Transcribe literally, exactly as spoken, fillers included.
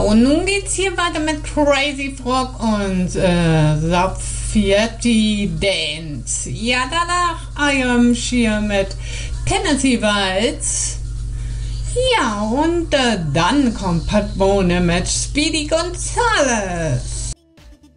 und nun geht's hier weiter mit Crazy Frog und äh, Safietti Dance. Ja, danach I Am Sheer mit Tennessee Waltz. Ja, und äh, dann kommt Pat Bone mit Speedy Gonzales.